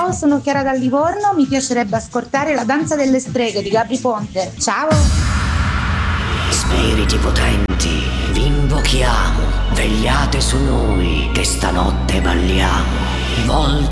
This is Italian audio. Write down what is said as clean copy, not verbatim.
Ciao, sono Chiara dal Livorno, mi piacerebbe ascoltare La danza delle streghe di Gabry Ponte. Ciao! Spiriti potenti, vi invochiamo, vegliate su noi che stanotte balliamo.